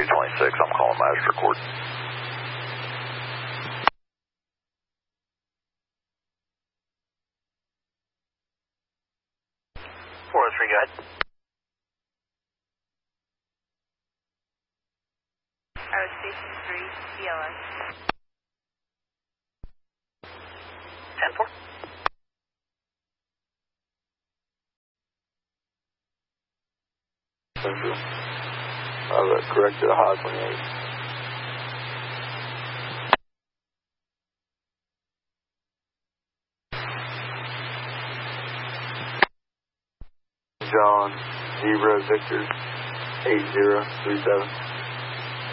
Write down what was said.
226, I'm calling Magister Court. 403, go ahead. Aero Station 3, BLS. 10-4. Central. Corrected high 28. John, Zebra, Victor, 8037.